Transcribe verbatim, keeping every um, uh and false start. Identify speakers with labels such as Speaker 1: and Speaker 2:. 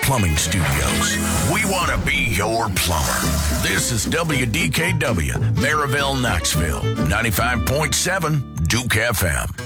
Speaker 1: Plumbing Studios. We want to be your plumber. This is W D K W, Maryville, Knoxville, ninety-five point seven Duke F M.